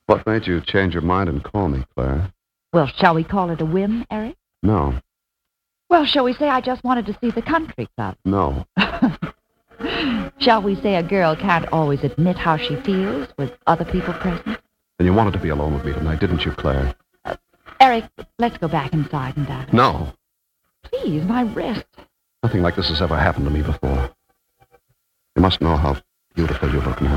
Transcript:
What made you change your mind and call me, Claire? Well, shall we call it a whim, Eric? No. Well, shall we say I just wanted to see the country club? No. Shall we say a girl can't always admit how she feels with other people present? Then you wanted to be alone with me tonight, didn't you, Claire? Eric, let's go back inside and dance. No. Please, my wrist. Nothing like this has ever happened to me before. You must know how beautiful you look now.